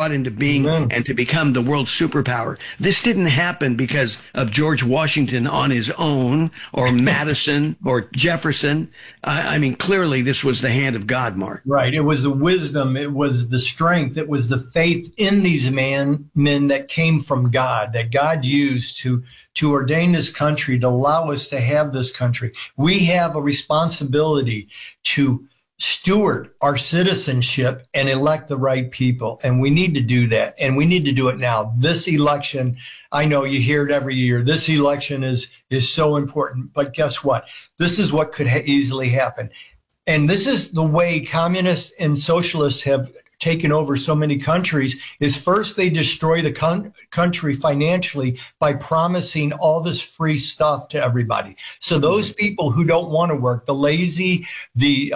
brought into being and to become the world superpower. This didn't happen because of George Washington on his own or Madison or Jefferson. I mean, clearly this was the hand of God, Mark. Right. It was the wisdom. It was the strength. It was the faith in these men that came from God, that God used to ordain this country, to allow us to have this country. We have a responsibility to steward our citizenship and elect the right people. And we need to do that. And we need to do it now. This election, I know you hear it every year. This election is so important. But guess what? This is what could easily happen. And this is the way communists and socialists have taken over so many countries, is first they destroy the country financially by promising all this free stuff to everybody. So those people who don't want to work, the lazy, the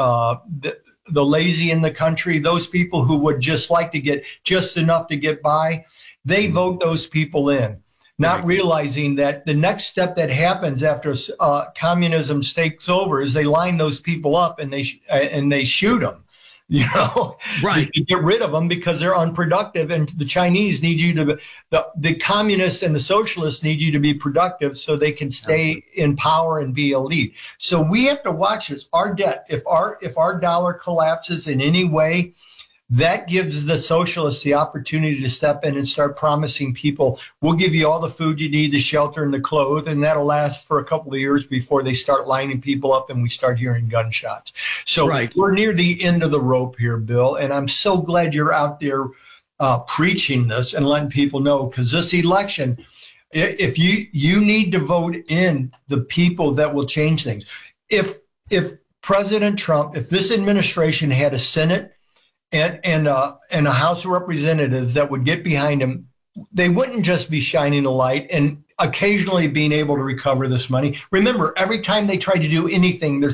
lazy in the country, those people who would just like to get just enough to get by, they vote those people in, not realizing that the next step that happens after communism takes over is they line those people up and they shoot them. You know, right. To get rid of them because they're unproductive. And the Chinese need you to, the communists and the socialists need you to be productive so they can stay in power and be elite. So we have to watch this. Our debt, if our dollar collapses in any way, that gives the socialists the opportunity to step in and start promising people, we'll give you all the food you need, the shelter and the clothes, and that'll last for a couple of years before they start lining people up and we start hearing gunshots. So We're near the end of the rope here, Bill, and I'm so glad you're out there preaching this and letting people know, because this election, if you need to vote in the people that will change things. If President Trump, if this administration had a Senate and a House of Representatives that would get behind him, they wouldn't just be shining a light and occasionally being able to recover this money. Remember, every time they try to do anything, there's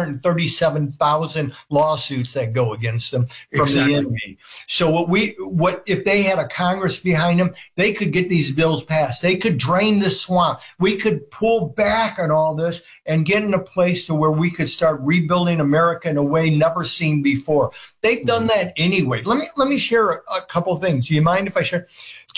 437,000 lawsuits that go against them from the enemy. So what if they had a Congress behind them, they could get these bills passed. They could drain this swamp. We could pull back on all this and get in a place to where we could start rebuilding America in a way never seen before. They've done that anyway. Let me share a couple of things. Do you mind if I share?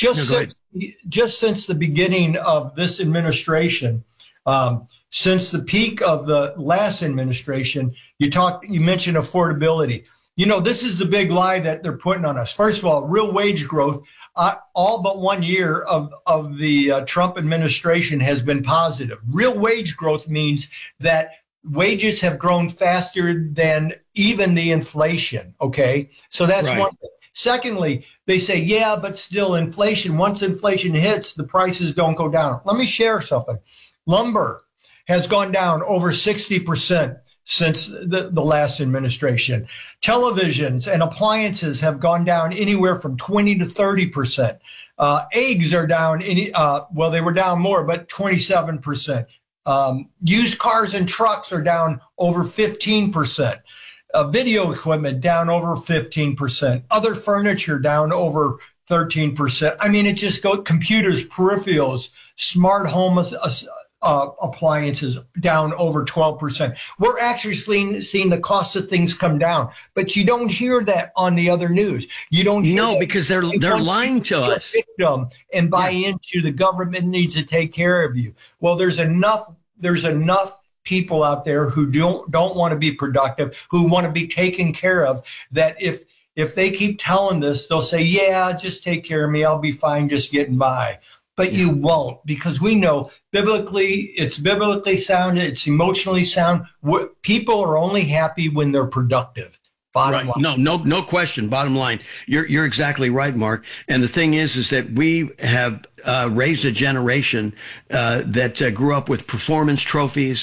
Just since the beginning of this administration, since the peak of the last administration, you mentioned affordability. You know, this is the big lie that they're putting on us. First of all, real wage growth, all but 1 year of the Trump administration has been positive. Real wage growth means that wages have grown faster than even the inflation. Okay, so that's one thing. Secondly, they say, yeah, but still inflation, once inflation hits, the prices don't go down. Let me share something. Lumber has gone down over 60% since the last administration. Televisions and appliances have gone down anywhere from 20 to 30%. Eggs are down, they were down more, but 27%. Used cars and trucks are down over 15%. Video equipment down over 15%. Other furniture down over 13%. I mean, it just goes, computers, peripherals, smart home appliances down over 12%. We're actually seeing the cost of things come down, but you don't hear that on the other news. You don't hear because they're lying to us. Victim and buy into the government needs to take care of you. Well, there's enough people out there who don't want to be productive, who want to be taken care of, that if they keep telling this, they'll say, yeah, just take care of me. I'll be fine just getting by. But you won't, because we know it's biblically sound. It's emotionally sound. People are only happy when they're productive. Bottom line. No question. Bottom line, you're exactly right, Mark. And the thing is that we have raised a generation that grew up with performance trophies.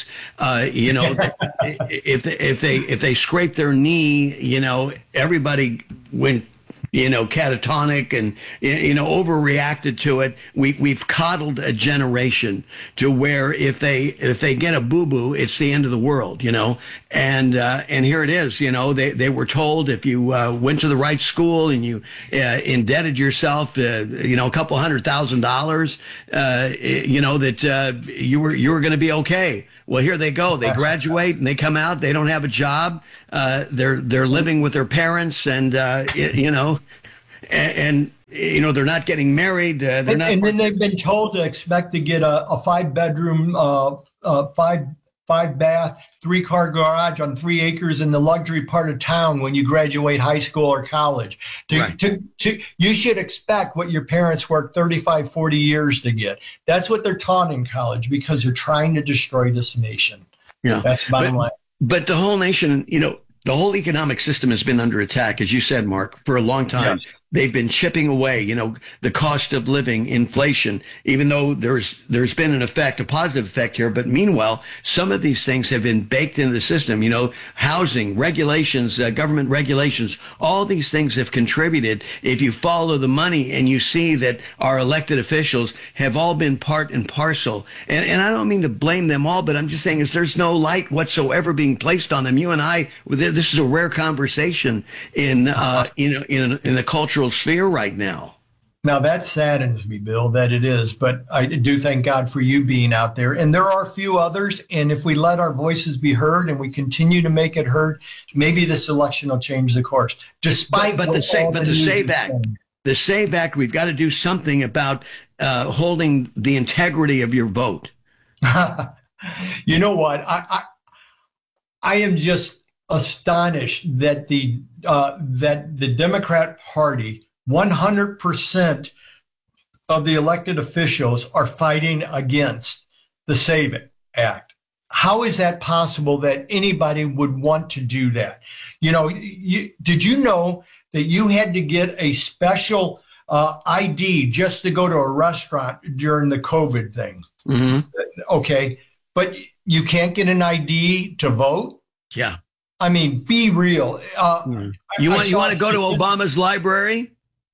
If they scrape their knee, everybody went catatonic and, overreacted to it. We've coddled a generation to where if they get a boo-boo, it's the end of the world, and here it is, they were told if you went to the right school and you indebted yourself, a couple $100,000, that you were going to be okay. Well, here they go. They graduate and they come out. They don't have a job. They're living with their parents, and they're not getting married. They're not. And then they've been told to expect to get a 5-bedroom, 5-bath, 3-car garage on 3 acres in the luxury part of town when you graduate high school or college. You should expect what your parents worked 35, 40 years to get. That's what they're taught in college because they're trying to destroy this nation. Yeah, that's bottom line. But the whole nation, the whole economic system has been under attack, as you said, Mark, for a long time. Yes. They've been chipping away, the cost of living, inflation, even though there's been an effect, a positive effect here. But meanwhile, some of these things have been baked into the system, housing, regulations, government regulations, all these things have contributed. If you follow the money and you see that our elected officials have all been part and parcel, and I don't mean to blame them all, but I'm just saying there's no light whatsoever being placed on them. You and I, this is a rare conversation in the cultural sphere right now. Now that saddens me, Bill, that it is, but I do thank God for you being out there. And there are a few others. And if we let our voices be heard and we continue to make it heard, maybe this election will change the course. Despite the SAVE Act, we've got to do something about holding the integrity of your vote. You know what? I am just astonished that the Democrat Party, 100% of the elected officials are fighting against the SAVE Act. How is that possible that anybody would want to do that? Did you know that you had to get a special ID just to go to a restaurant during the COVID thing? Mm-hmm. Okay, but you can't get an ID to vote? Yeah. I mean, be real. You want to go to Obama's library?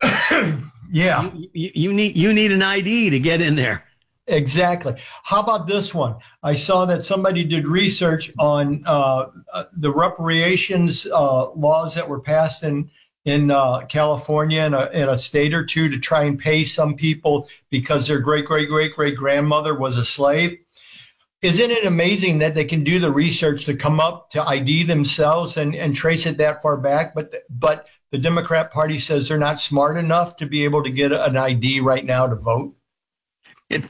Yeah. You need an ID to get in there. Exactly. How about this one? I saw that somebody did research on the reparations laws that were passed in California in a state or two to try and pay some people because their great-great-great-great-grandmother was a slave. Isn't it amazing that they can do the research to come up to ID themselves and trace it that far back? But the Democrat Party says they're not smart enough to be able to get an ID right now to vote. It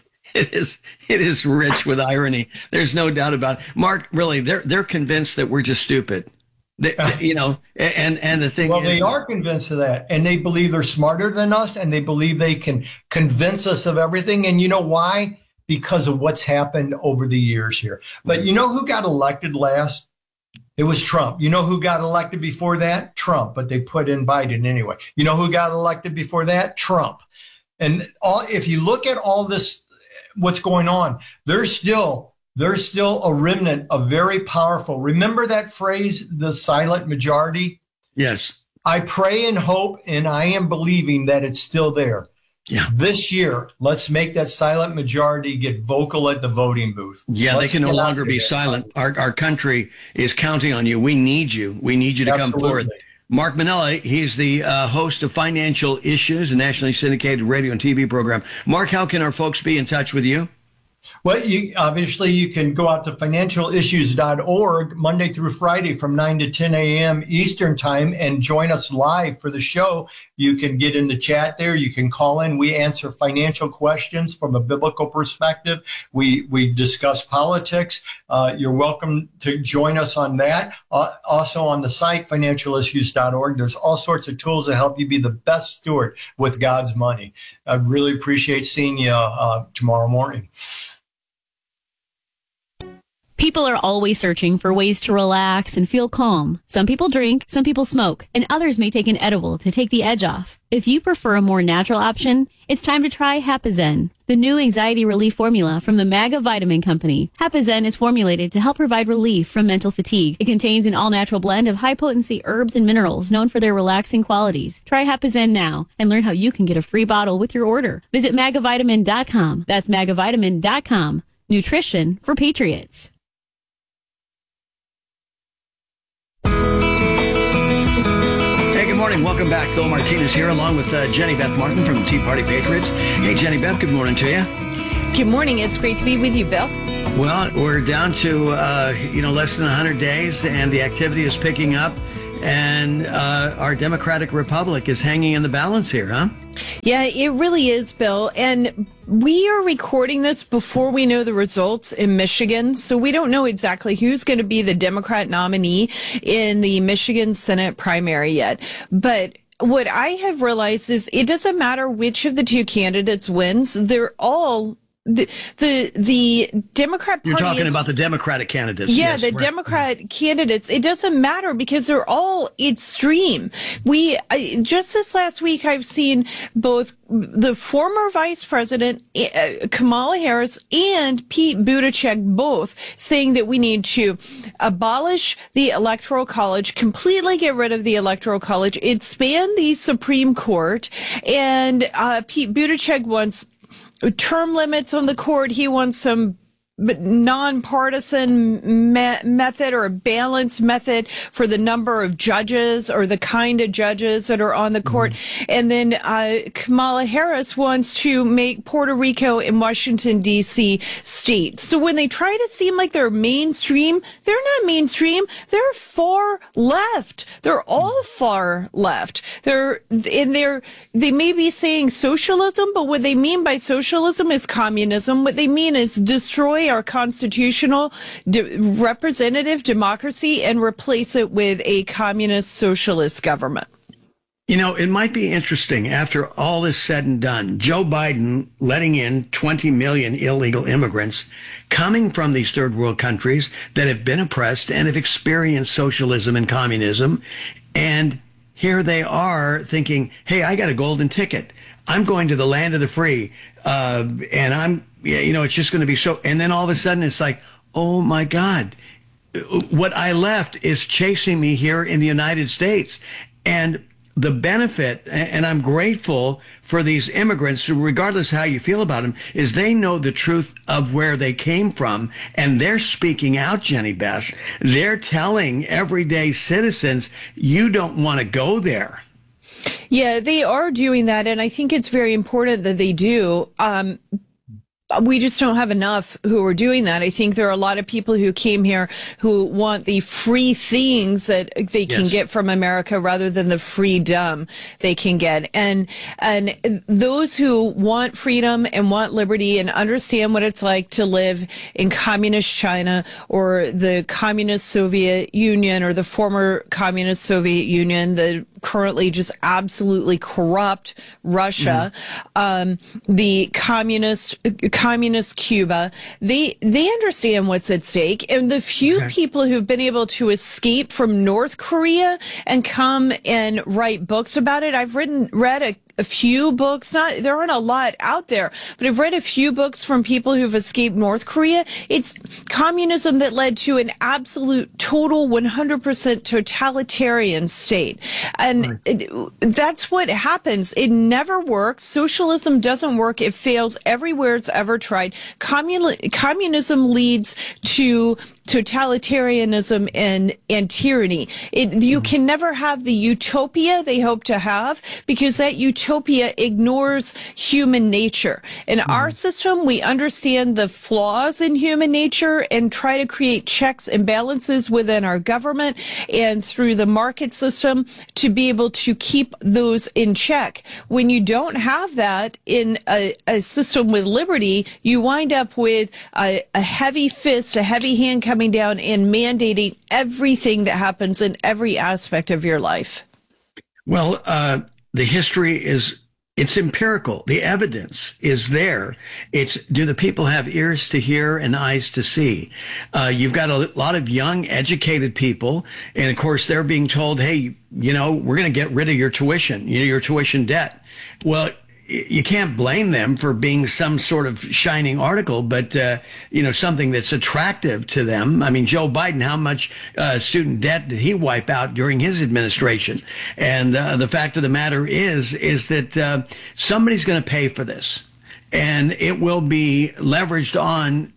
is rich with irony. There's no doubt about it. Mark, really, they're convinced that we're just stupid. And the thing is, they are convinced of that, and they believe they're smarter than us, and they believe they can convince us of everything. And you know why? Because of what's happened over the years here. But you know who got elected last? It was Trump. You know who got elected before that? Trump, but they put in Biden anyway. You know who got elected before that? Trump. And if you look at all this, what's going on, there's still a remnant of very powerful. Remember that phrase, the silent majority? Yes. I pray and hope, and I am believing that it's still there. Yeah. This year, let's make that silent majority get vocal at the voting booth. Yeah, they can no longer be silent. Our country is counting on you. We need you. We need you to come forward. Mark Manella, he's the host of Financial Issues, a nationally syndicated radio and TV program. Mark, how can our folks be in touch with you? Well, you can go out to financialissues.org Monday through Friday from 9 to 10 a.m. Eastern time and join us live for the show. You can get in the chat there. You can call in. We answer financial questions from a biblical perspective. We discuss politics. You're welcome to join us on that. Also on the site, financialissues.org, there's all sorts of tools to help you be the best steward with God's money. I really appreciate seeing you tomorrow morning. People are always searching for ways to relax and feel calm. Some people drink, some people smoke, and others may take an edible to take the edge off. If you prefer a more natural option, it's time to try Hapazen, the new anxiety relief formula from the MAGA Vitamin Company. Hapazen is formulated to help provide relief from mental fatigue. It contains an all-natural blend of high-potency herbs and minerals known for their relaxing qualities. Try Hapazen now and learn how you can get a free bottle with your order. Visit magavitamin.com. That's magavitamin.com. Nutrition for patriots. Good morning. Welcome back. Bill Martinez here along with Jenny Beth Martin from the Tea Party Patriots. Hey, Jenny Beth, good morning to you. Good morning. It's great to be with you, Bill. Well, we're down to, less than 100 days and the activity is picking up and our Democratic Republic is hanging in the balance here, huh? Yeah, it really is, Bill. And we are recording this before we know the results in Michigan. So we don't know exactly who's going to be the Democrat nominee in the Michigan Senate primary yet. But what I have realized is it doesn't matter which of the two candidates wins. They're all the Democrat Party. You're talking about the Democratic candidates. Yeah, yes, the right. Democrat candidates. It doesn't matter because they're all extreme. Just this last week, I've seen both the former Vice President Kamala Harris and Pete Buttigieg both saying that we need to abolish the Electoral College, completely get rid of the Electoral College, expand the Supreme Court, and Pete Buttigieg wants term limits on the court. He wants some nonpartisan method or a balanced method for the number of judges or the kind of judges that are on the court. And then Kamala Harris wants to make Puerto Rico and Washington, D.C. states. So when they try to seem like they're mainstream, they're not mainstream. They're far left. They're all far left. They may be saying socialism, but what they mean by socialism is communism. What they mean is destroy our constitutional representative democracy and replace it with a communist socialist government. You know, it might be interesting after all is said and done, Joe Biden letting in 20 million illegal immigrants coming from these third world countries that have been oppressed and have experienced socialism and communism. And here they are thinking, hey, I got a golden ticket. I'm going to the land of the free. And it's just going to be so. And then all of a sudden it's like, oh, my God, what I left is chasing me here in the United States. And the benefit, and I'm grateful for these immigrants who, regardless how you feel about them, is they know the truth of where they came from. And they're speaking out, Jenny Beth. They're telling everyday citizens, you don't want to go there. Yeah, they are doing that, and I think it's very important that they do. We just don't have enough who are doing that. I think there are a lot of people who came here who want the free things that they can get from America rather than the freedom they can get. And those who want freedom and want liberty and understand what it's like to live in communist China or the communist Soviet Union or the former communist Soviet Union, the currently just absolutely corrupt Russia, the communist Cuba, they understand what's at stake. And the few people who've been able to escape from North Korea and come and write books about it, I've read a few books, there aren't a lot out there, but I've read a few books from people who've escaped North Korea. It's communism that led to an absolute, total, 100% totalitarian state. And that's what happens. It never works. Socialism doesn't work. It fails everywhere it's ever tried. Communism leads to totalitarianism and tyranny. You can never have the utopia they hope to have because that utopia ignores human nature. In our system, we understand the flaws in human nature and try to create checks and balances within our government and through the market system to be able to keep those in check. When you don't have that in a system with liberty, you wind up with a heavy fist, a heavy hand coming down and mandating everything that happens in every aspect of your life. Well, the history it's empirical. The evidence is there. Do the people have ears to hear and eyes to see? You've got a lot of young, educated people. And of course, they're being told, hey, we're going to get rid of your tuition, your tuition debt. Well, you can't blame them for being some sort of shining article, but, something that's attractive to them. I mean, Joe Biden, how much student debt did he wipe out during his administration? And the fact of the matter is that somebody's going to pay for this, and it will be leveraged on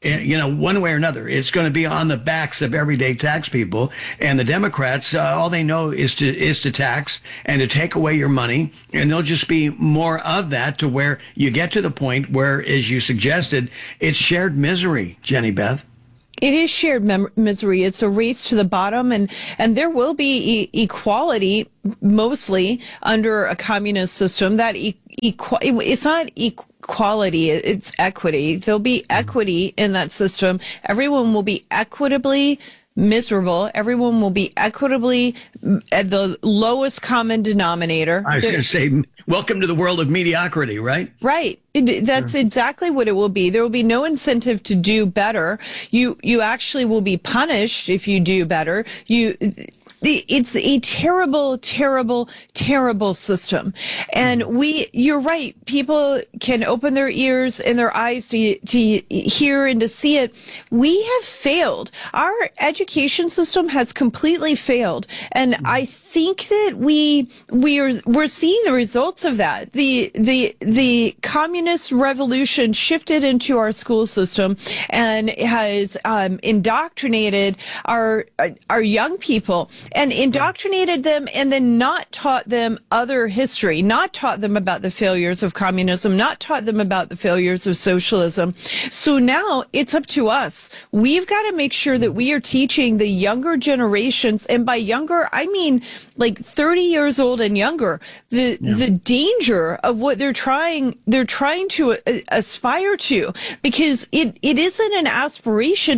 one way or another. It's going to be on the backs of everyday tax people. And the Democrats, all they know is to tax and to take away your money. And there'll just be more of that to where you get to the point where, as you suggested, it's shared misery, Jenny Beth. It is shared misery. It's a race to the bottom, and there will be equality mostly under a communist system. That it's not equality, it's equity. There'll be equity in that system. Everyone will be equitably miserable. Everyone will be equitably at the lowest common denominator. I was going to say, welcome to the world of mediocrity, right? Right. That's exactly what it will be. There will be no incentive to do better. You actually will be punished if you do better. It's a terrible, terrible, terrible system. And you're right. People can open their ears and their eyes to hear and to see it. We have failed. Our education system has completely failed. And I think that we're seeing the results of that. The communist revolution shifted into our school system and has indoctrinated our young people. And indoctrinated them and then not taught them other history, not taught them about the failures of communism, not taught them about the failures of socialism. So now it's up to us. We've got to make sure that we are teaching the younger generations, and by younger, I mean like 30 years old and younger, the danger of what they're trying to aspire to, because it isn't an aspiration.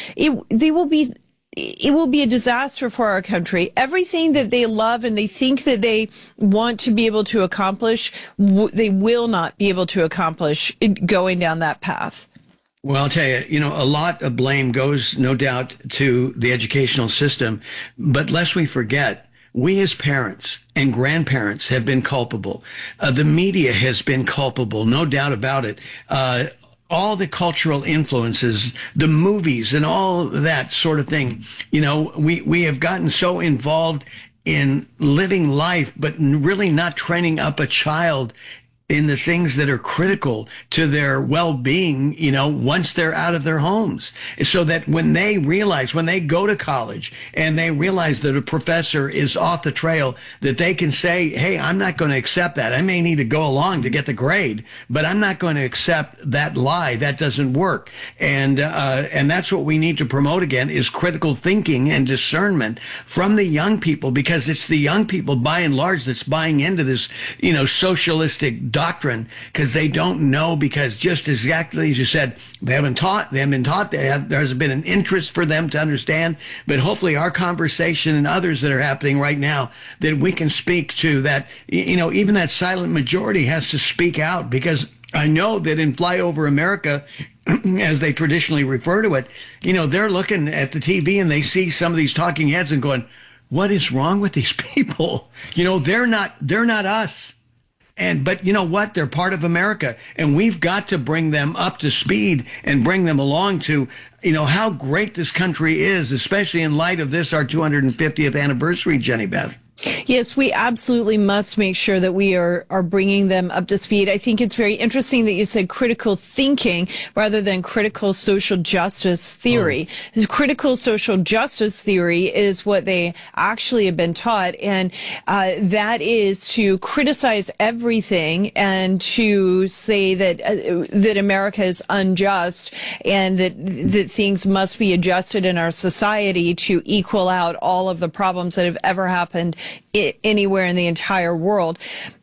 It will be a disaster for our country. Everything that they love and they think that they want to be able to accomplish, they will not be able to accomplish going down that path. Well, I'll tell you, a lot of blame goes, no doubt, to the educational system. But lest we forget, we as parents and grandparents have been culpable. The media has been culpable, no doubt about it. All the cultural influences, the movies and all that sort of thing. We have gotten so involved in living life, but really not training up a child in the things that are critical to their well-being, once they're out of their homes. So that when they go to college and they realize that a professor is off the trail, that they can say, hey, I'm not going to accept that. I may need to go along to get the grade, but I'm not going to accept that lie. That doesn't work. And that's what we need to promote again, is critical thinking and discernment from the young people, because it's the young people by and large that's buying into this, socialistic doctrine, because they don't know, because just exactly as you said, they haven't been taught, there hasn't been an interest for them to understand. But hopefully our conversation and others that are happening right now, that we can speak to that, even that silent majority has to speak out, because I know that in Flyover America, as they traditionally refer to it, they're looking at the TV and they see some of these talking heads and going, what is wrong with these people? They're not us. But you know what? They're part of America, and we've got to bring them up to speed and bring them along to, how great this country is, especially in light of this, our 250th anniversary, Jenny Beth. Yes, we absolutely must make sure that we are bringing them up to speed. I think it's very interesting that you said critical thinking rather than critical social justice theory. Oh. Critical social justice theory is what they actually have been taught, and that is to criticize everything and to say that America is unjust and that things must be adjusted in our society to equal out all of the problems that have ever happened anywhere in the entire world.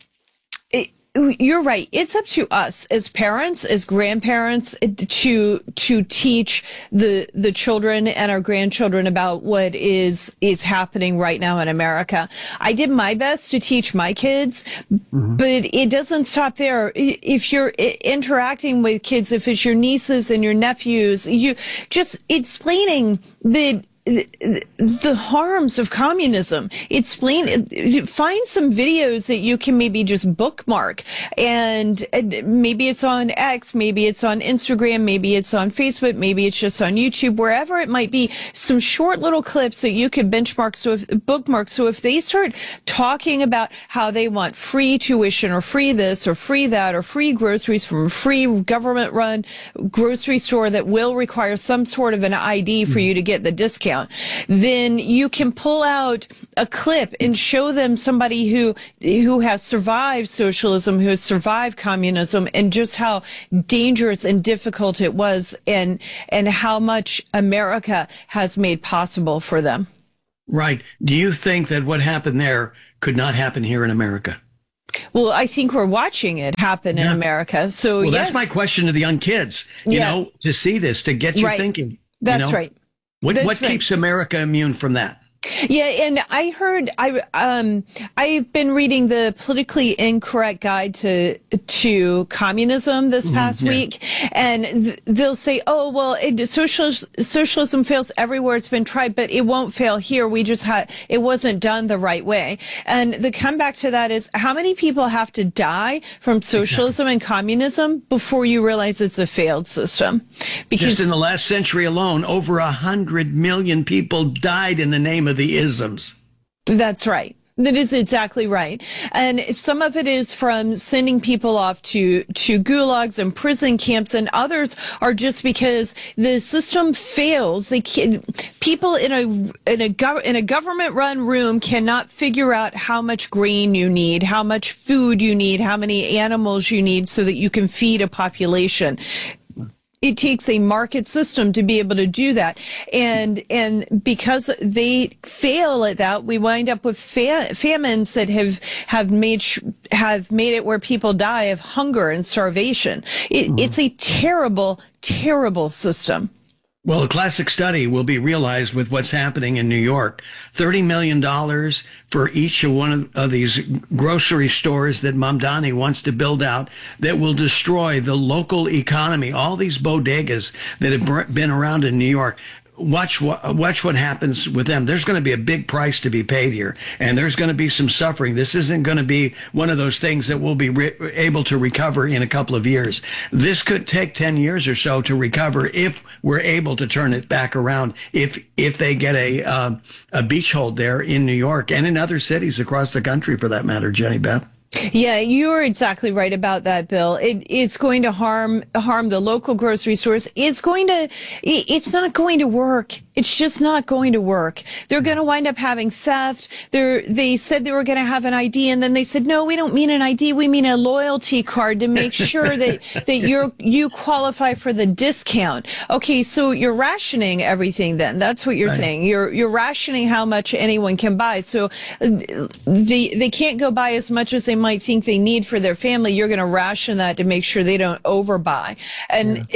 You're right. It's up to us as parents, as grandparents, to teach the children and our grandchildren about what is happening right now in America. I did my best to teach my kids, but it doesn't stop there. If you're interacting with kids, if it's your nieces and your nephews, you just explaining the harms of communism. Find some videos that you can maybe just bookmark, and maybe it's on X, maybe it's on Instagram, maybe it's on Facebook, maybe it's just on YouTube, wherever it might be, some short little clips that you can bookmark. So if they start talking about how they want free tuition or free this or free that or free groceries from a free government run grocery store that will require some sort of an ID for you to get the discount, discount, then you can pull out a clip and show them somebody who has survived socialism, who has survived communism, and just how dangerous and difficult it was, and how much America has made possible for them. Right. Do you think that what happened there could not happen here in America? Well, I think we're watching it happen in America. So, well, yes. That's my question to the young kids, you know, to see this, to get you thinking. That's right. What keeps America immune from that? Yeah, and I heard I've been reading the Politically Incorrect Guide to Communism this past week, and they'll say, "Oh, well, socialism fails everywhere it's been tried, but it won't fail here. It wasn't done the right way." And the comeback to that is, how many people have to die from socialism and communism before you realize it's a failed system? Because just in the last century alone, over 100 million people died in the name of the isms. That's right. That is exactly right. And some of it is from sending people off to gulags and prison camps, and others are just because the system fails. People in a government run room cannot figure out how much grain you need, how much food you need, how many animals you need so that you can feed a population. It takes a market system to be able to do that. And because they fail at that, we wind up with famines that have made it where people die of hunger and starvation. It's a terrible, terrible system. Well, a classic study will be realized with what's happening in New York. $30 million for each of one of these grocery stores that Mamdani wants to build out that will destroy the local economy. All these bodegas that have been around in New York. Watch what happens with them. There's going to be a big price to be paid here, and there's going to be some suffering. This isn't going to be one of those things that we'll be able to recover in a couple of years. This could take 10 years or so to recover if we're able to turn it back around, if they get a beach hold there in New York and in other cities across the country, for that matter, Jenny Beth. Yeah, you are exactly right about that, Bill. It's going to harm the local grocery stores. It's not going to work. It's just not going to work. They're going to wind up having theft. They said they were going to have an ID, and then they said, no, we don't mean an ID. We mean a loyalty card to make sure that you qualify for the discount. Okay, so you're rationing everything then. That's what you're saying. You're rationing how much anyone can buy. So they can't go buy as much as they might think they need for their family. You're going to ration that to make sure they don't overbuy. And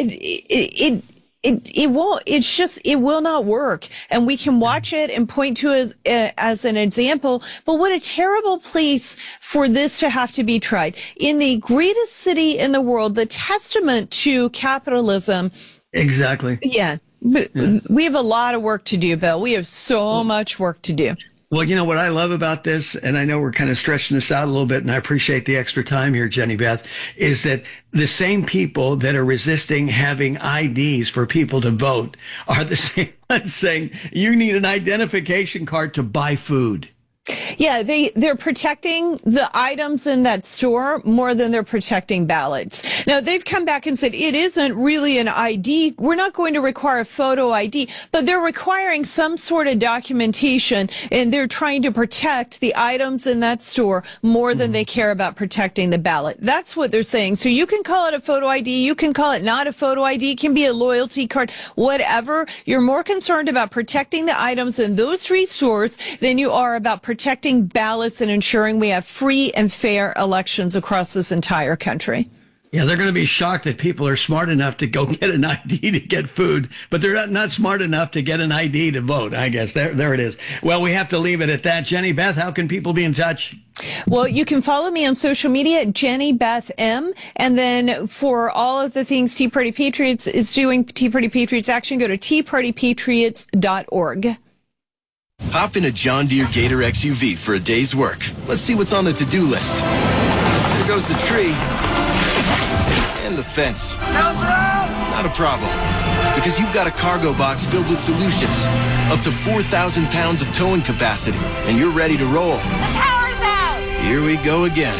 it won't, it will not work. And we can watch it and point to it as an example, but what a terrible place for this to have to be tried. In the greatest city in the world, the testament to capitalism. Exactly. Yeah. We have a lot of work to do, Bill. We have so much work to do. Well, you know what I love about this, and I know we're kind of stretching this out a little bit, and I appreciate the extra time here, Jenny Beth, is that the same people that are resisting having IDs for people to vote are the same ones saying you need an identification card to buy food. Yeah, they're protecting the items in that store more than they're protecting ballots. Now, they've come back and said it isn't really an ID. We're not going to require a photo ID, but they're requiring some sort of documentation, and they're trying to protect the items in that store more than they care about protecting the ballot. That's what they're saying. So you can call it a photo ID. You can call it not a photo ID. It can be a loyalty card, whatever. You're more concerned about protecting the items in those three stores than you are about protecting ballots and ensuring we have free and fair elections across this entire country. Yeah, they're going to be shocked that people are smart enough to go get an ID to get food, but they're not smart enough to get an ID to vote, I guess. There it is. Well, we have to leave it at that. Jenny Beth, how can people be in touch? Well, you can follow me on social media at Jenny Beth M. And then for all of the things Tea Party Patriots is doing, Tea Party Patriots Action, go to teapartypatriots.org. Hop in a John Deere Gator XUV for a day's work. Let's see what's on the to-do list. There goes the tree. And the fence. Not a problem. Because you've got a cargo box filled with solutions. Up to 4,000 pounds of towing capacity. And you're ready to roll. The power's out! Here we go again.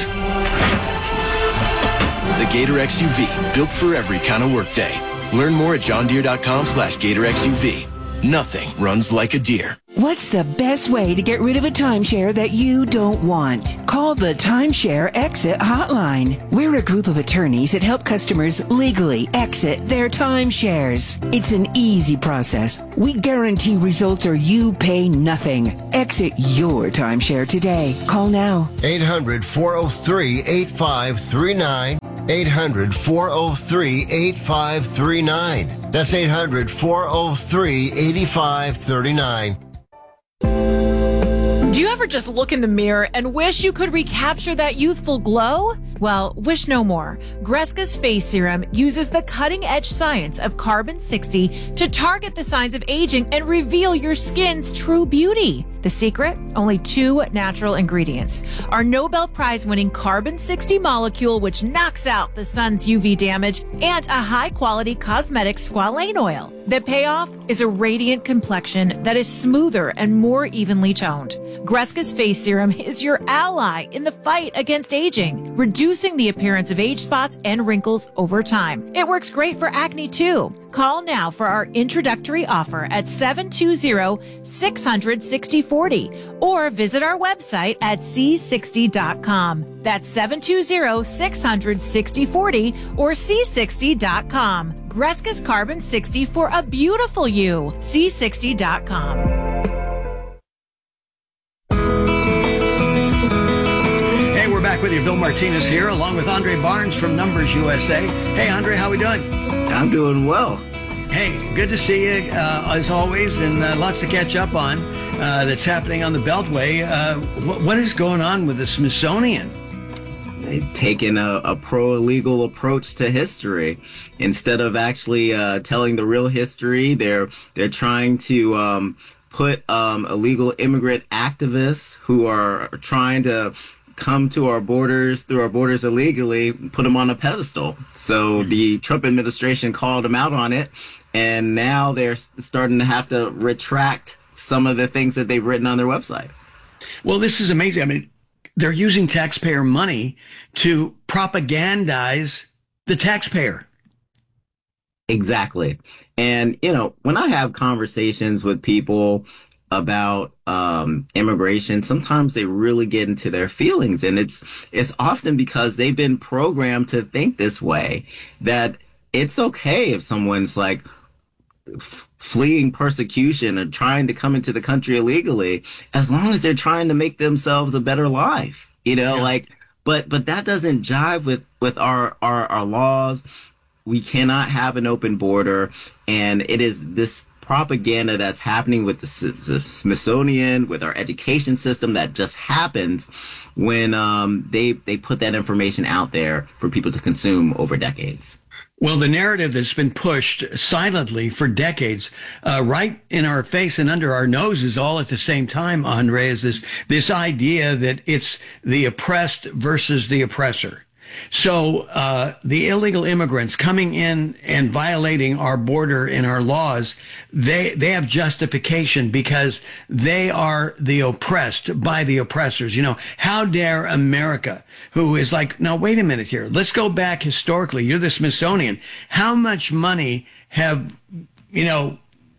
The Gator XUV. Built for every kind of workday. Learn more at johndeere.com/GatorXUV. Nothing runs like a deer. What's the best way to get rid of a timeshare that you don't want? Call the Timeshare Exit Hotline. We're a group of attorneys that help customers legally exit their timeshares. It's an easy process. We guarantee results or you pay nothing. Exit your timeshare today. Call now. 800-403-8539. 800-403-8539. That's 800-403-8539. Do you ever just look in the mirror and wish you could recapture that youthful glow? Well, wish no more. Greska's Face Serum uses the cutting-edge science of carbon-60 to target the signs of aging and reveal your skin's true beauty. The secret? Only 2 natural ingredients. Our Nobel Prize-winning carbon-60 molecule, which knocks out the sun's UV damage, and a high-quality cosmetic squalane oil. The payoff is a radiant complexion that is smoother and more evenly toned. Greska's Face Serum is your ally in the fight against aging, reducing the appearance of age spots and wrinkles over time. It works great for acne too. Call now for our introductory offer at 720-600-6040 or visit our website at c60.com. That's 720-600-6040 or c60.com. Greska's Carbon 60 for a beautiful you. c60.com. We're back with you. Bill Martinez here, along with Andre Barnes from Numbers USA. Hey, Andre, how we doing? I'm doing well. Hey, good to see you, as always, and lots to catch up on that's happening on the Beltway. What is going on with the Smithsonian? They've taken a pro-illegal approach to history. Instead of actually telling the real history, they're trying to put illegal immigrant activists who are trying to come to our borders, through our borders illegally, put them on a pedestal. So the Trump administration called them out on it, and now they're starting to have to retract some of the things that they've written on their website. Well, this is amazing. I mean, they're using taxpayer money to propagandize the taxpayer. Exactly. And, you know, when I have conversations with people about immigration, sometimes they really get into their feelings, and it's often because they've been programmed to think this way, that it's okay if someone's like fleeing persecution or trying to come into the country illegally, as long as they're trying to make themselves a better life, you know, like, but that doesn't jive with our laws. We cannot have an open border, and it is this propaganda that's happening with the Smithsonian, with our education system, that just happens when they put that information out there for people to consume over decades. Well, the narrative that's been pushed silently for decades, right in our face and under our noses all at the same time, Andre, is this idea that it's the oppressed versus the oppressor. So the illegal immigrants coming in and violating our border and our laws, they have justification because they are the oppressed by the oppressors. You know, how dare America, who is like, now, wait a minute here. Let's go back historically. You're the Smithsonian. How much money have, you know,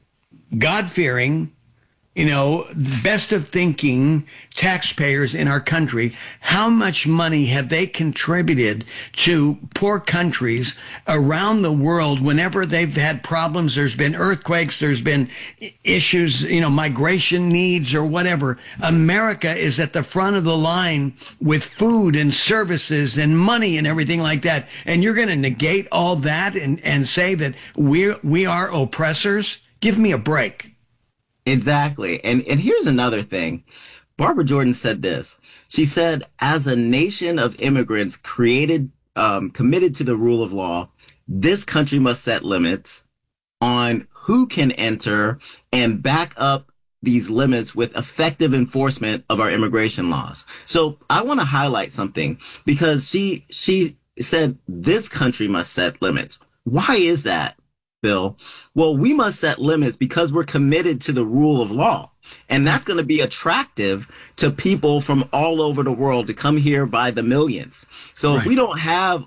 God-fearing, you know, best of thinking taxpayers in our country, how much money have they contributed to poor countries around the world whenever they've had problems? There's been earthquakes, there's been issues, you know, migration needs or whatever. America is at the front of the line with food and services and money and everything like that. And you're going to negate all that and say that we are oppressors? Give me a break. Exactly. And here's another thing. Barbara Jordan said this. She said, as a nation of immigrants committed to the rule of law, this country must set limits on who can enter and back up these limits with effective enforcement of our immigration laws. So I want to highlight something, because she said this country must set limits. Why is that, Bill? Well, we must set limits because we're committed to the rule of law. And that's going to be attractive to people from all over the world to come here by the millions. So if we don't have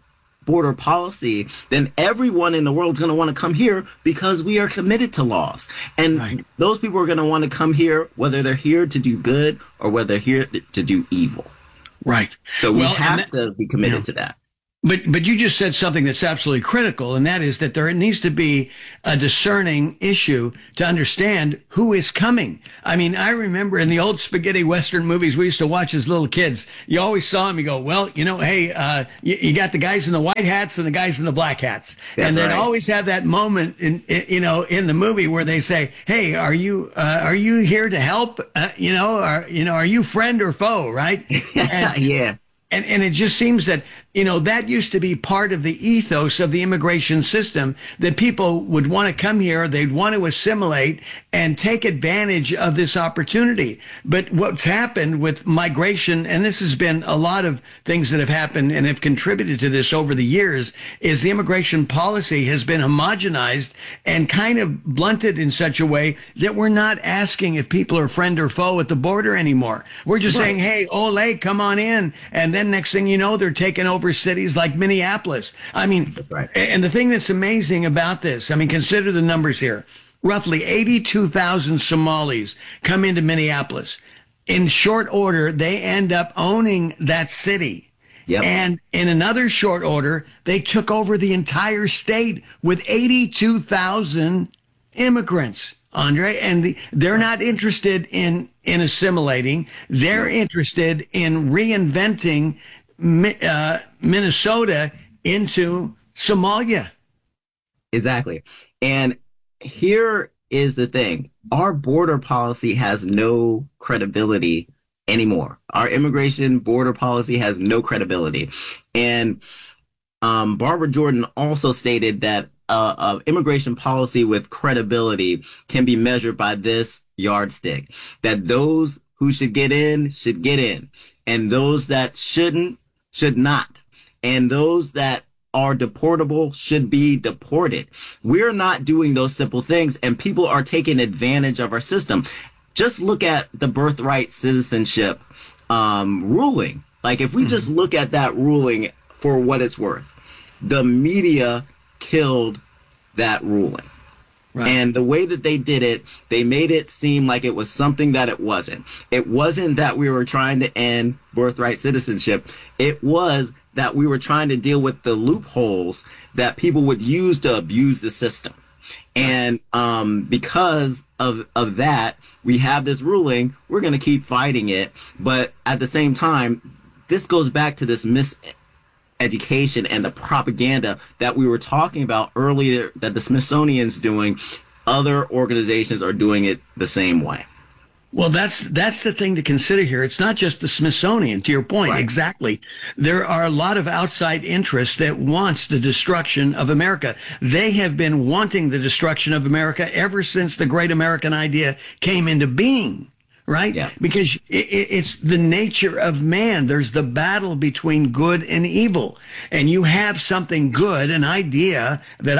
border policy, then everyone in the world is going to want to come here because we are committed to laws. And those people are going to want to come here, whether they're here to do good or whether they're here to do evil. Right. So we have to be committed to that. But you just said something that's absolutely critical, and that is that there needs to be a discerning issue to understand who is coming. I mean, I remember in the old spaghetti Western movies we used to watch as little kids, you always saw them, you go, well, hey, you got the guys in the white hats and the guys in the black hats. That's and they'd right. always have that moment in the movie where they say, hey, are you here to help? Are you friend or foe? Right. And, yeah. And it just seems that, that used to be part of the ethos of the immigration system, that people would want to come here, they'd want to assimilate and take advantage of this opportunity. But what's happened with migration, and this has been a lot of things that have happened and have contributed to this over the years, is the immigration policy has been homogenized and kind of blunted in such a way that we're not asking if people are friend or foe at the border anymore. We're just saying, hey, ole, come on in. And then next thing you know, they're taking over cities like Minneapolis. I mean, and the thing that's amazing about this, I mean, consider the numbers here. Roughly 82,000 Somalis come into Minneapolis. In short order, they end up owning that city. Yep. And in another short order, they took over the entire state with 82,000 immigrants, Andre. And they're not interested in assimilating. They're interested in reinventing Minnesota into Somalia. Exactly. And here is the thing. Our border policy has no credibility anymore. Our immigration border policy has no credibility. And Barbara Jordan also stated that immigration policy with credibility can be measured by this yardstick, that those who should get in, and those that shouldn't, should not. And those that are deportable should be deported. We're not doing those simple things, and people are taking advantage of our system. Just look at the birthright citizenship ruling. Like, if we just look at that ruling for what it's worth, the media killed that ruling. Right. And the way that they did it, they made it seem like it was something that it wasn't. It wasn't that we were trying to end birthright citizenship. It was that we were trying to deal with the loopholes that people would use to abuse the system. And because of that, we have this ruling. We're going to keep fighting it. But at the same time, this goes back to this miseducation and the propaganda that we were talking about earlier that the Smithsonian's doing. Other organizations are doing it the same way. Well, that's the thing to consider here. It's not just the Smithsonian, to your point. Right. Exactly. There are a lot of outside interests that wants the destruction of America. They have been wanting the destruction of America ever since the great American idea came into being. Right? Yeah. Because it's the nature of man. There's the battle between good and evil. And you have something good, an idea that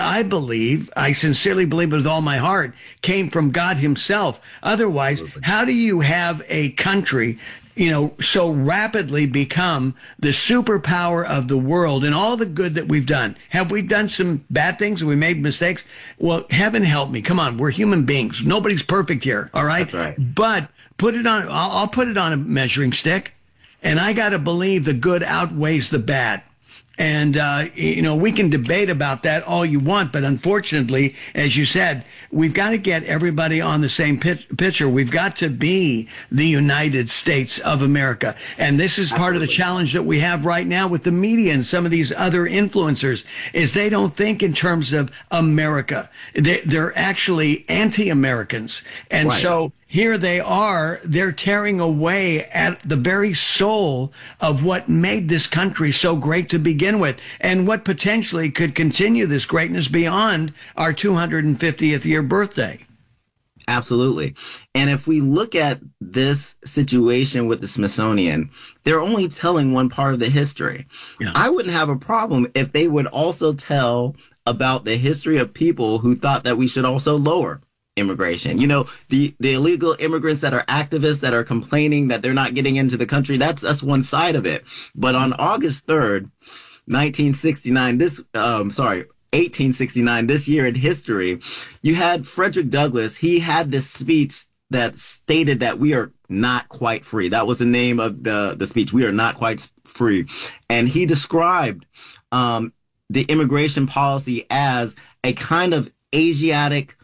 I sincerely believe with all my heart, came from God himself. Otherwise, how do you have a country, so rapidly become the superpower of the world and all the good that we've done? Have we done some bad things? Have we made mistakes? Well, heaven help me. Come on. We're human beings. Nobody's perfect here. All right. That's right. But I'll put it on a measuring stick, and I got to believe the good outweighs the bad. And, we can debate about that all you want, but unfortunately, as you said, we've got to get everybody on the same picture. We've got to be the United States of America. And this is part of the challenge that we have right now with the media and some of these other influencers, is they don't think in terms of America. They're actually anti-Americans. And so here they are, they're tearing away at the very soul of what made this country so great to begin with, and what potentially could continue this greatness beyond our 250th year birthday. Absolutely. And if we look at this situation with the Smithsonian, they're only telling one part of the history. Yeah. I wouldn't have a problem if they would also tell about the history of people who thought that we should also lower immigration. The illegal immigrants that are activists that are complaining that they're not getting into the country, that's one side of it. But on August 3rd, 1869, this year in history, you had Frederick Douglass. He had this speech that stated that we are not quite free. That was the name of the speech. We are not quite free. And he described the immigration policy as a kind of Asiatic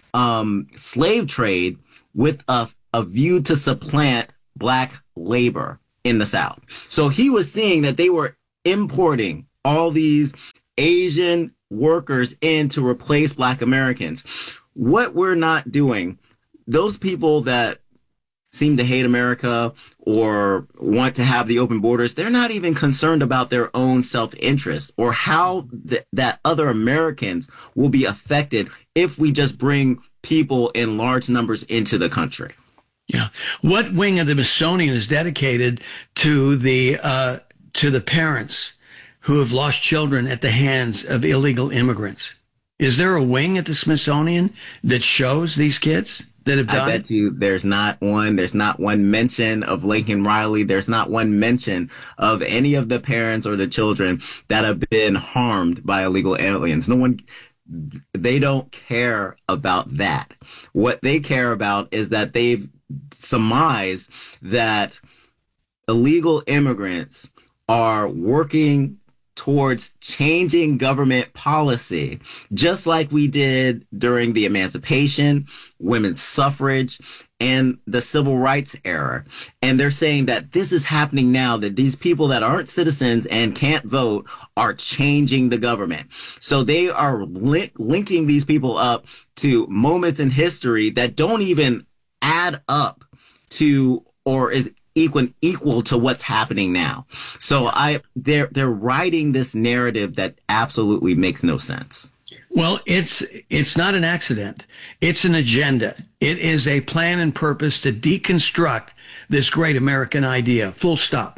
slave trade with a view to supplant black labor in the South. So he was seeing that they were importing all these Asian workers in to replace black Americans. What we're not doing, those people that seem to hate America or want to have the open borders, they're not even concerned about their own self-interest or how that other Americans will be affected if we just bring people in large numbers into the country. Yeah. What wing of the Smithsonian is dedicated to the parents who have lost children at the hands of illegal immigrants? Is there a wing at the Smithsonian that shows these kids that have died? I bet you there's not one. There's not one mention of Lincoln Riley. There's not one mention of any of the parents or the children that have been harmed by illegal aliens. No one. They don't care about that. What they care about is that they've surmised that illegal immigrants are working towards changing government policy, just like we did during the Emancipation, women's suffrage, and the Civil Rights era. And they're saying that this is happening now, that these people that aren't citizens and can't vote are changing the government. So they are linking these people up to moments in history that don't even add up to or is equal to what's happening now. So they're writing this narrative that absolutely makes no sense. Well, it's not an accident. It's an agenda. It is a plan and purpose to deconstruct this great American idea. Full stop.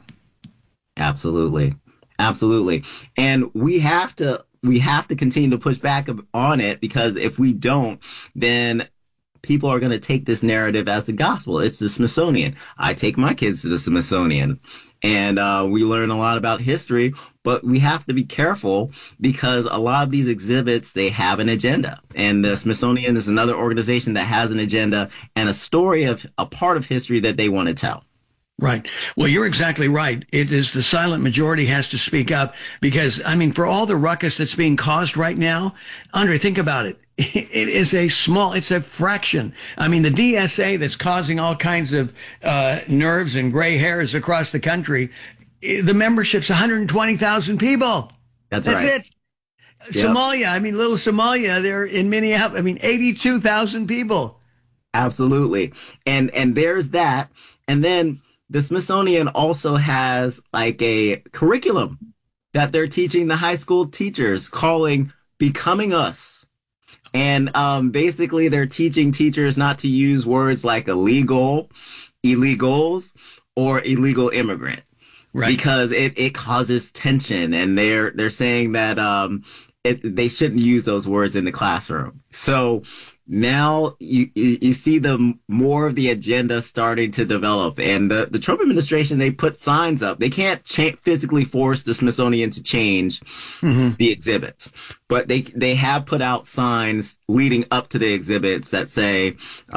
Absolutely. Absolutely. And we have to continue to push back on it, because if we don't, then people are going to take this narrative as the gospel. It's the Smithsonian. I take my kids to the Smithsonian, and we learn a lot about history, but we have to be careful because a lot of these exhibits, they have an agenda. And the Smithsonian is another organization that has an agenda and a story of a part of history that they want to tell. Right. Well, you're exactly right. It is the silent majority has to speak up because, I mean, for all the ruckus that's being caused right now, Andre, think about it. It is it's a fraction. I mean, the DSA that's causing all kinds of nerves and gray hairs across the country, the membership's 120,000 people. That's right. it. Yep. Somalia, I mean, little Somalia, they're in Minneapolis, I mean, 82,000 people. Absolutely. And there's that. And then the Smithsonian also has like a curriculum that they're teaching the high school teachers calling Becoming Us. And basically they're teaching teachers not to use words like illegal, illegals, or illegal immigrant. Right. Because it causes tension, and they're saying that they shouldn't use those words in the classroom. So now you see more of the agenda starting to develop, and the Trump administration, they put signs up. They can't physically force the Smithsonian to change the exhibits, but they have put out signs leading up to the exhibits that say,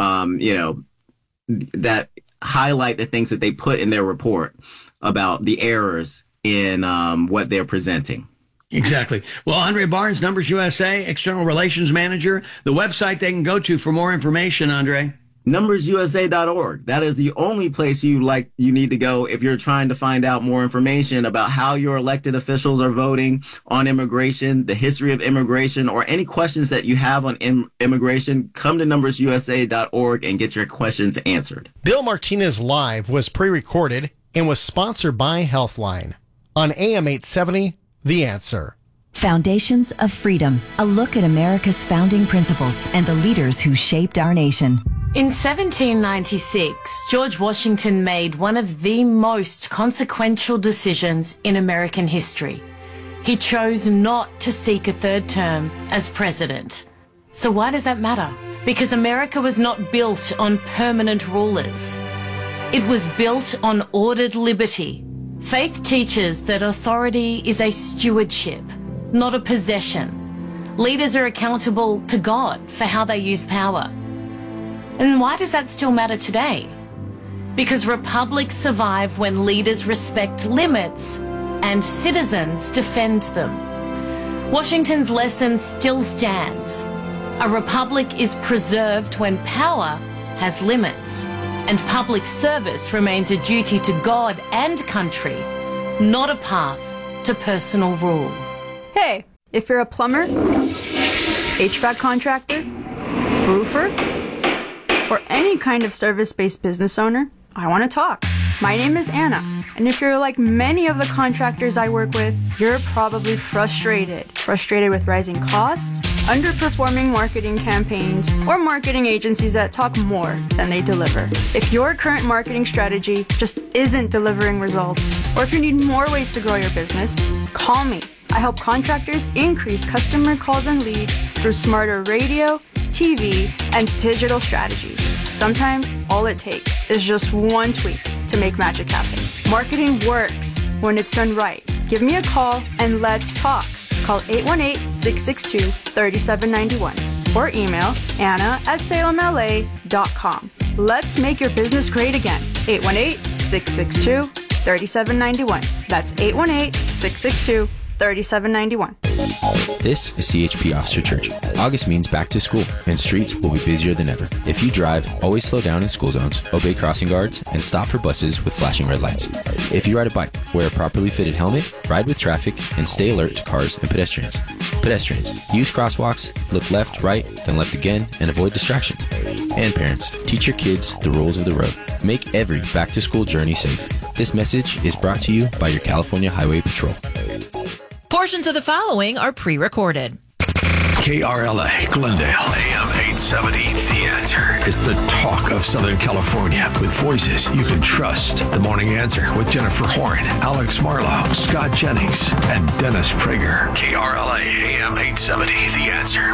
that highlight the things that they put in their report about the errors in what they're presenting. Exactly. Well, Andre Barnes, Numbers USA, External Relations Manager, the website they can go to for more information, Andre. NumbersUSA.org. That is the only place you need to go if you're trying to find out more information about how your elected officials are voting on immigration, the history of immigration, or any questions that you have on immigration. Come to NumbersUSA.org and get your questions answered. Bill Martinez Live was pre-recorded and was sponsored by Healthline on AM 870, The Answer. Foundations of Freedom, a look at America's founding principles and the leaders who shaped our nation. In 1796, George Washington made one of the most consequential decisions in American history. He chose not to seek a third term as president. So why does that matter? Because America was not built on permanent rulers. It was built on ordered liberty, Faith teaches that authority is a stewardship, not a possession. Leaders are accountable to God for how they use power. And why does that still matter today? Because republics survive when leaders respect limits and citizens defend them. Washington's lesson still stands. A republic is preserved when power has limits, and public service remains a duty to God and country, not a path to personal rule. Hey, if you're a plumber, HVAC contractor, roofer, or any kind of service-based business owner, I want to talk. My name is Anna, and if you're like many of the contractors I work with, you're probably frustrated. Frustrated with rising costs, underperforming marketing campaigns, or marketing agencies that talk more than they deliver. If your current marketing strategy just isn't delivering results, or if you need more ways to grow your business, call me. I help contractors increase customer calls and leads through smarter radio, TV, and digital strategies. Sometimes all it takes is just one tweak to make magic happen. Marketing works when it's done right. Give me a call and let's talk. Call 818-662-3791 or email anna@salemla.com. Let's make your business great again. 818-662-3791. That's 818-662-3791. This is CHP Officer Church. August means back to school, and streets will be busier than ever. If you drive, always slow down in school zones, obey crossing guards, and stop for buses with flashing red lights. If you ride a bike, wear a properly fitted helmet, ride with traffic, and stay alert to cars and pedestrians. Pedestrians, use crosswalks, look left, right, then left again, and avoid distractions. And parents, teach your kids the rules of the road. Make every back-to-school journey safe. This message is brought to you by your California Highway Patrol. Portions of the following are pre-recorded. KRLA, Glendale, AM 870. The Answer is the talk of Southern California with voices you can trust. The Morning Answer with Jennifer Horn, Alex Marlowe, Scott Jennings, and Dennis Prager. KRLA, AM 870. The Answer.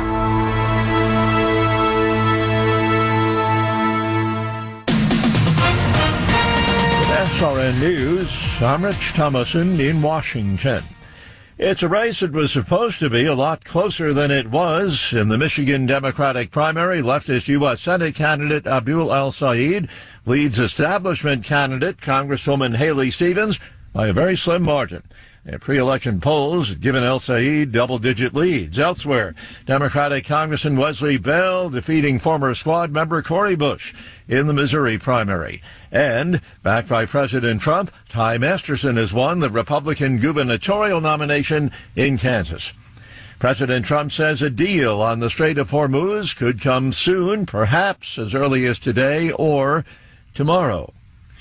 With SRN News, I'm Rich Thomason in Washington. It's a race that was supposed to be a lot closer than it was. In the Michigan Democratic primary, leftist U.S. Senate candidate Abdul El-Sayed leads establishment candidate Congresswoman Haley Stevens by a very slim margin. Pre-election polls had given El-Sayed double-digit leads. Elsewhere, Democratic Congressman Wesley Bell defeating former squad member Cori Bush in the Missouri primary. And, backed by President Trump, Ty Masterson has won the Republican gubernatorial nomination in Kansas. President Trump says a deal on the Strait of Hormuz could come soon, perhaps as early as today or tomorrow.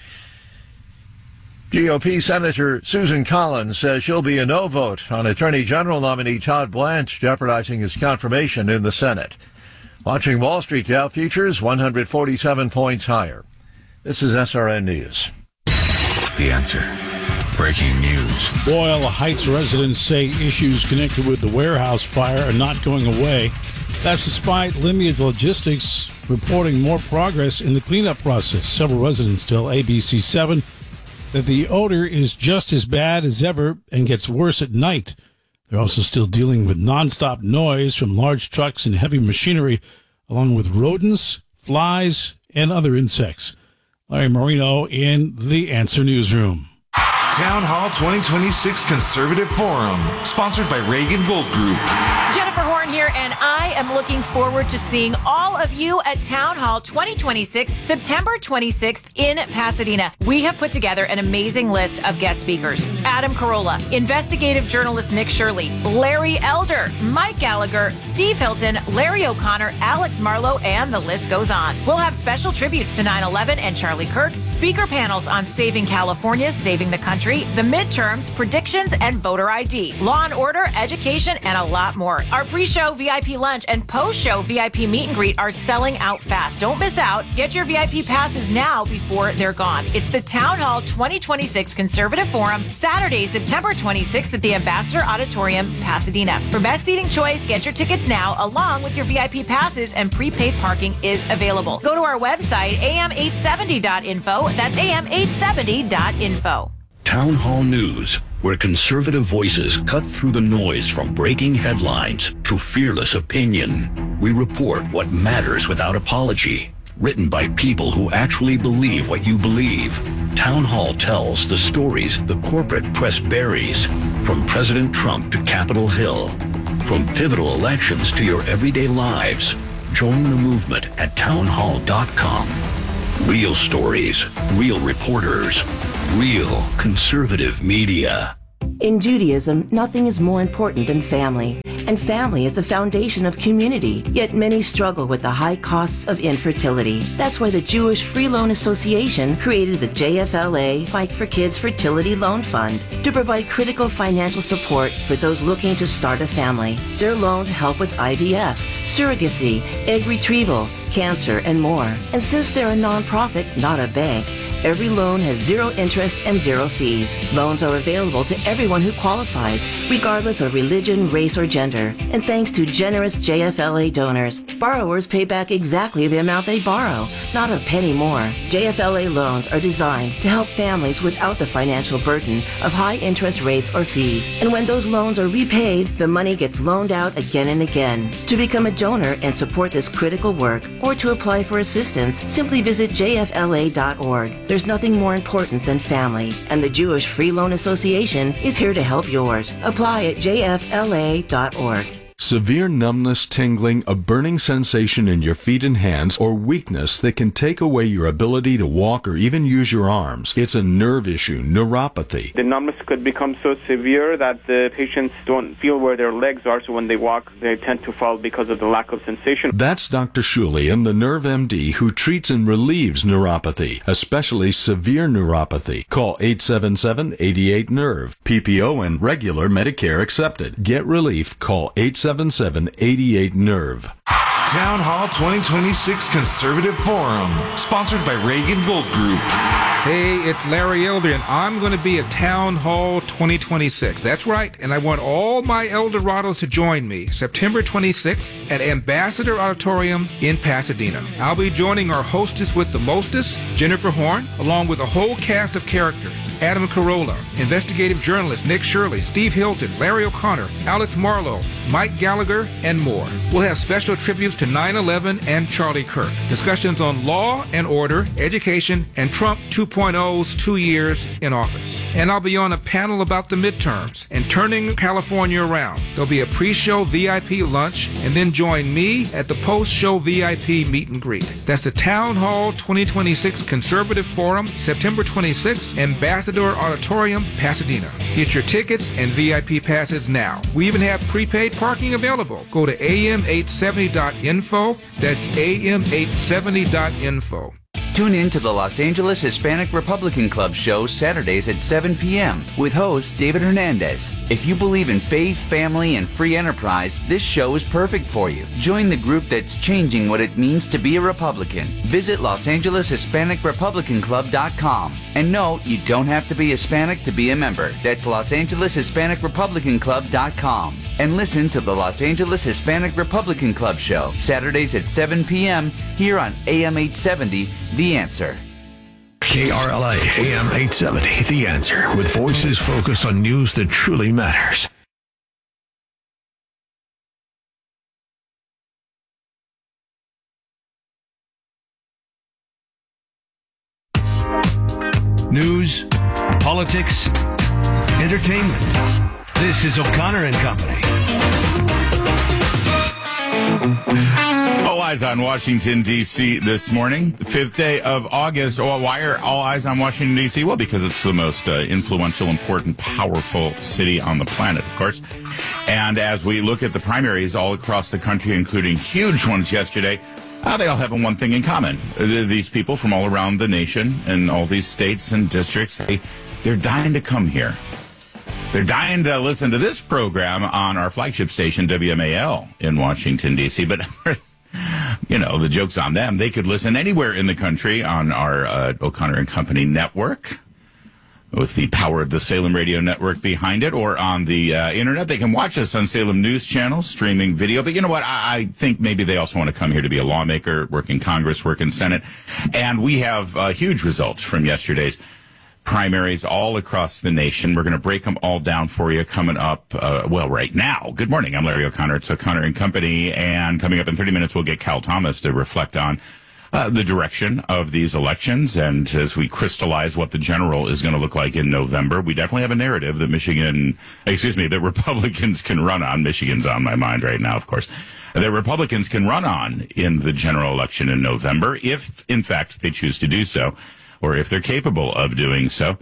GOP Senator Susan Collins says she'll be a no vote on Attorney General nominee Todd Blanche, jeopardizing his confirmation in the Senate. Watching Wall Street, Dow futures 147 points higher. This is SRN News. The Answer. Breaking news. Boyle Heights residents say issues connected with the warehouse fire are not going away. That's despite Lineage Logistics reporting more progress in the cleanup process. Several residents tell ABC7 that the odor is just as bad as ever and gets worse at night. They're also still dealing with nonstop noise from large trucks and heavy machinery, along with rodents, flies, and other insects. Larry Marino in the Answer Newsroom. Town Hall 2026 Conservative Forum, sponsored by Reagan Gold Group. Jennifer Horn here, and I am looking forward to seeing all of you at Town Hall 2026, September 26th in Pasadena. We have put together an amazing list of guest speakers. Adam Carolla, investigative journalist Nick Shirley, Larry Elder, Mike Gallagher, Steve Hilton, Larry O'Connor, Alex Marlowe, and the list goes on. We'll have special tributes to 9/11 and Charlie Kirk, speaker panels on saving California, saving the country, the midterms, predictions, and voter ID, law and order, education, and a lot more. Our pre-show VIP lunch and post-show VIP meet and greet are selling out fast. Don't miss out. Get your VIP passes now before they're gone. It's the Town Hall 2026 Conservative Forum, Saturday, September 26th at the Ambassador Auditorium, Pasadena. For best seating choice, get your tickets now along with your VIP passes, and prepaid parking is available. Go to our website, am870.info. That's am870.info. Town Hall News, where conservative voices cut through the noise from breaking headlines to fearless opinion. We report what matters without apology. Written by people who actually believe what you believe. Town Hall tells the stories the corporate press buries, from President Trump to Capitol Hill, from pivotal elections to your everyday lives. Join the movement at townhall.com. Real stories, real reporters, real conservative media. In Judaism, nothing is more important than family, and family is the foundation of community, yet many struggle with the high costs of infertility. That's why the Jewish Free Loan Association created the JFLA Fight for Kids Fertility Loan Fund to provide critical financial support for those looking to start a family. Their loans help with IVF, surrogacy, egg retrieval, cancer, and more. And since they're a nonprofit, not a bank, every loan has zero interest and zero fees. Loans are available to everyone who qualifies, regardless of religion, race, or gender. And thanks to generous JFLA donors, borrowers pay back exactly the amount they borrow, not a penny more. JFLA loans are designed to help families without the financial burden of high interest rates or fees. And when those loans are repaid, the money gets loaned out again and again. To become a donor and support this critical work, or to apply for assistance, simply visit jfla.org. There's nothing more important than family, and the Jewish Free Loan Association is here to help yours. Apply at jfla.org. Severe numbness, tingling, a burning sensation in your feet and hands, or weakness that can take away your ability to walk or even use your arms. It's a nerve issue, neuropathy. The numbness could become so severe that the patients don't feel where their legs are, so when they walk, they tend to fall because of the lack of sensation. That's Dr. Shulian, the Nerve MD, who treats and relieves neuropathy, especially severe neuropathy. Call 877-88-NERVE. PPO and regular Medicare accepted. Get relief. Call 877-88-NERVE. Town Hall 2026 Conservative Forum, sponsored by Reagan Gold Group. Hey, it's Larry Elder, and I'm going to be at Town Hall 2026. That's right, and I want all my Eldorados to join me September 26th at Ambassador Auditorium in Pasadena. I'll be joining our hostess with the mostest, Jennifer Horn, along with a whole cast of characters. Adam Carolla, investigative journalist Nick Shirley, Steve Hilton, Larry O'Connor, Alex Marlowe, Mike Gallagher, and more. We'll have special tributes to 9/11 and Charlie Kirk, discussions on law and order, education, and Trump 2.0's 2 years in office. And I'll be on a panel about the midterms and turning California around. There'll be a pre-show VIP lunch, and then join me at the post-show VIP meet and greet. That's the Town Hall 2026 Conservative Forum, September 26th, Ambassador Auditorium, Pasadena. Get your tickets and VIP passes now. We even have prepaid parking available. Go to am870.info. That's am870.info. Tune in to the Los Angeles Hispanic Republican Club show Saturdays at 7 p.m. with host David Hernandez. If you believe in faith, family, and free enterprise, this show is perfect for you. Join the group that's changing what it means to be a Republican. Visit LosAngelesHispanicRepublicanClub.com. And no, you don't have to be Hispanic to be a member. That's LosAngelesHispanicRepublicanClub.com. And listen to the Los Angeles Hispanic Republican Club show Saturdays at 7 p.m. here on AM 870, The Answer. KRLA AM 870, The Answer, with voices focused on news that truly matters. News, politics, entertainment. This is O'Connor and Company. All eyes on Washington, D.C. this morning, the 5th day of August. Why are all eyes on Washington, D.C.? Well, because it's the most influential, important, powerful city on the planet, of course. And as we look at the primaries all across the country, including huge ones yesterday, they all have one thing in common. These people from all around the nation and all these states and districts, they're dying to come here. They're dying to listen to this program on our flagship station, WMAL, in Washington, D.C. But, you know, the joke's on them. They could listen anywhere in the country on our O'Connor and Company network, with the power of the Salem Radio Network behind it, or on the internet. They can watch us on Salem News Channel, streaming video. But you know what? I think maybe they also want to come here to be a lawmaker, work in Congress, work in Senate. And we have huge results from yesterday's primaries all across the nation. We're going to break them all down for you coming up, right now. Good morning. I'm Larry O'Connor. It's O'Connor and Company. And coming up in 30 minutes, we'll get Cal Thomas to reflect on the direction of these elections. And as we crystallize what the general is going to look like in November, we definitely have a narrative that that Republicans can run on. Michigan's on my mind right now, of course. That Republicans can run on in the general election in November, if, in fact, they choose to do so, or if they're capable of doing so.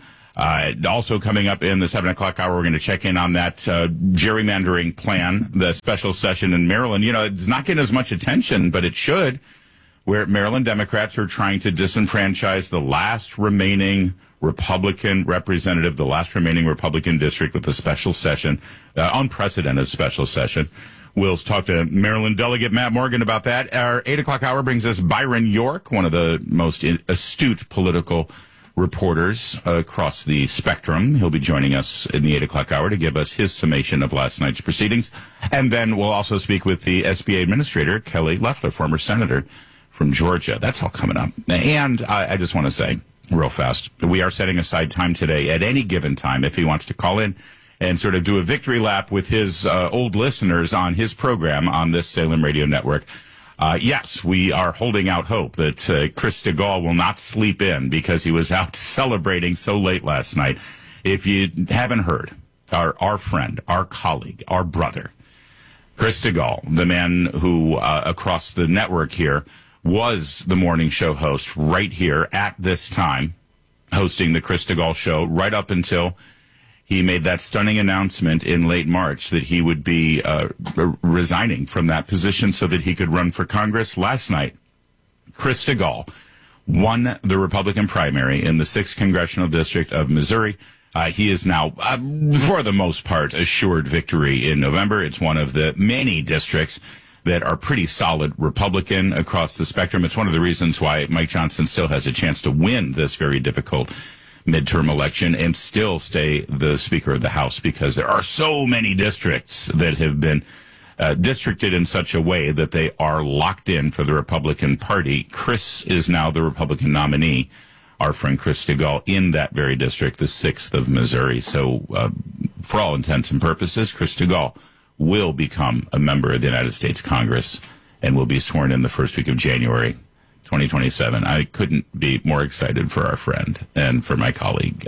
Also coming up in the 7 o'clock hour, we're going to check in on that gerrymandering plan, the special session in Maryland. You know, it's not getting as much attention, but it should, where Maryland Democrats are trying to disenfranchise the last remaining Republican representative, the last remaining Republican district with a special session, unprecedented special session. We'll talk to Maryland Delegate Matt Morgan about that. Our 8 o'clock hour brings us Byron York, one of the most astute political reporters across the spectrum. He'll be joining us in the 8 o'clock hour to give us his summation of last night's proceedings. And then we'll also speak with the SBA administrator, Kelly Loeffler, former senator from Georgia. That's all coming up. And I just want to say real fast, we are setting aside time today at any given time if he wants to call in and sort of do a victory lap with his old listeners on his program on this Salem Radio Network. Yes, we are holding out hope that Chris DeGaulle will not sleep in because he was out celebrating so late last night. If you haven't heard, our friend, our colleague, our brother, Chris DeGaulle, the man who across the network here was the morning show host right here at this time, hosting the Chris DeGaulle show right up until he made that stunning announcement in late March that he would be resigning from that position so that he could run for Congress. Last night, Chris DeGaulle won the Republican primary in the 6th Congressional District of Missouri. He is now, for the most part, assured victory in November. It's one of the many districts that are pretty solid Republican across the spectrum. It's one of the reasons why Mike Johnson still has a chance to win this very difficult midterm election and still stay the Speaker of the House, because there are so many districts that have been districted in such a way that they are locked in for the Republican Party. Chris is now the Republican nominee, our friend Chris DeGaulle, in that very district, the 6th of Missouri. So for all intents and purposes, Chris DeGaulle will become a member of the United States Congress and will be sworn in the first week of January 2027. I couldn't be more excited for our friend and for my colleague.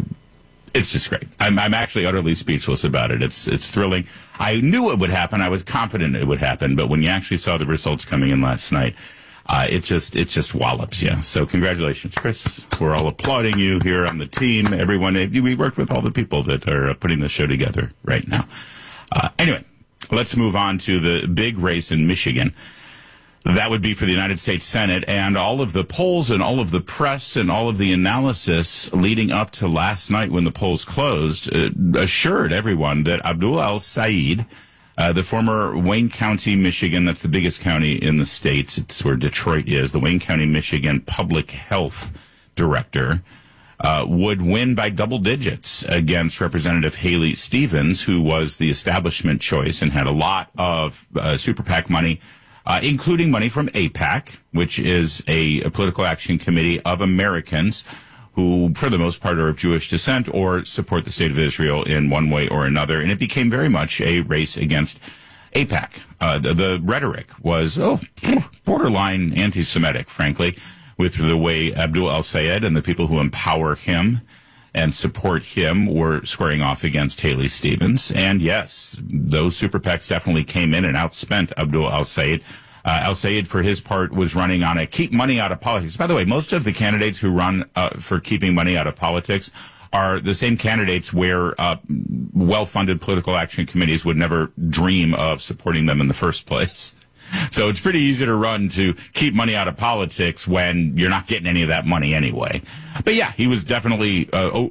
It's just great. I'm actually utterly speechless about it. It's thrilling. I knew it would happen. I was confident it would happen. But when you actually saw the results coming in last night, it just wallops you. So congratulations, Chris. We're all applauding you here on the team. Everyone, we worked with all the people that are putting the show together right now. Anyway, let's move on to the big race in Michigan. That would be for the United States Senate, and all of the polls and all of the press and all of the analysis leading up to last night when the polls closed assured everyone that Abdul El-Sayed, the former Wayne County, Michigan, that's the biggest county in the state, it's where Detroit is, the Wayne County, Michigan public health director, would win by double digits against Representative Haley Stevens, who was the establishment choice and had a lot of super PAC money, including money from AIPAC, which is a political action committee of Americans who, for the most part, are of Jewish descent or support the state of Israel in one way or another. And it became very much a race against AIPAC. The rhetoric was, borderline anti-Semitic, frankly, with the way Abdul El-Sayed and the people who empower him and support him were squaring off against Haley Stevens. And yes, those super PACs definitely came in and outspent Abdul El-Sayed. El-Sayed, for his part, was running on a keep money out of politics. By the way, most of the candidates who run for keeping money out of politics are the same candidates where well-funded political action committees would never dream of supporting them in the first place. So it's pretty easy to run to keep money out of politics when you're not getting any of that money anyway. But yeah, he was definitely,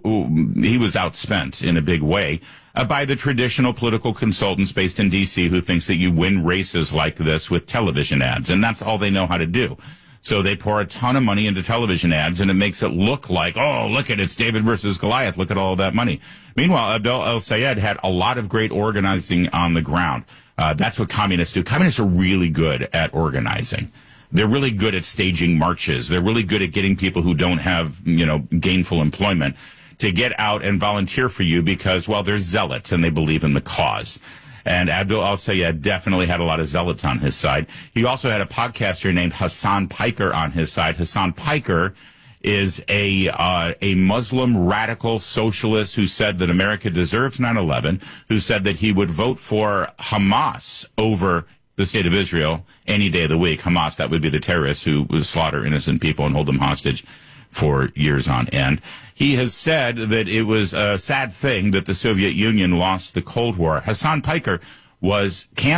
he was outspent in a big way by the traditional political consultants based in D.C. who thinks that you win races like this with television ads. And that's all they know how to do. So they pour a ton of money into television ads, and it makes it look like, oh, look at it's David versus Goliath. Look at all of that money. Meanwhile, Abdul El-Sayed had a lot of great organizing on the ground. That's what communists do. Communists are really good at organizing. They're really good at staging marches. They're really good at getting people who don't have, gainful employment to get out and volunteer for you because, well, they're zealots and they believe in the cause. And Abdul al-Sayed definitely had a lot of zealots on his side. He also had a podcaster named Hassan Piker on his side. Hassan Piker is a Muslim radical socialist who said that America deserves 9/11, who said that he would vote for Hamas over the state of Israel any day of the week. Hamas, that would be the terrorists who would slaughter innocent people and hold them hostage for years on end. He has said that it was a sad thing that the Soviet Union lost the Cold War. Hassan Piker was